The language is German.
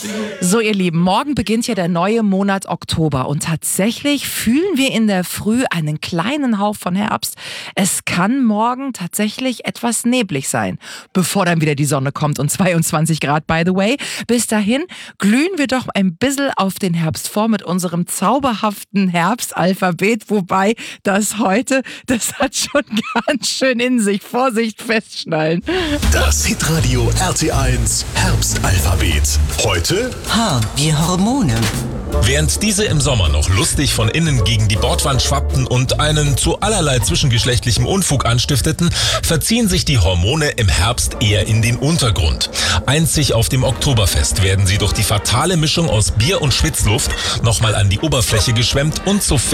So, ihr Lieben, morgen beginnt ja der neue Monat Oktober und tatsächlich fühlen wir in der Früh einen kleinen Hauch von Herbst. Es kann morgen tatsächlich etwas neblig sein, bevor dann wieder die Sonne kommt und 22 Grad, by the way. Bis dahin glühen wir doch ein bisschen auf den Herbst vor mit unserem zauberhaften Herbstalphabet, wobei das heute, das hat schon ganz schön in sich. Vorsicht, festschnallen. Das Hitradio RT1 Herbstalphabet. Heute H wie Hormone. Während diese im Sommer noch lustig von innen gegen die Bordwand schwappten und einen zu allerlei zwischengeschlechtlichem Unfug anstifteten, verziehen sich die Hormone im Herbst eher in den Untergrund. Einzig auf dem Oktoberfest werden sie durch die fatale Mischung aus Bier und Schwitzluft nochmal an die Oberfläche geschwemmt und so